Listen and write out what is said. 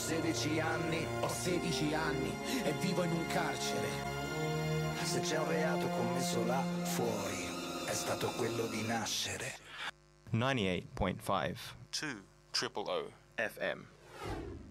16 anni, Ho 16 anni e vivo in un carcere. se c'è un reato commesso là fuori, è stato quello di nascere. 98.5 2 Triple O FM.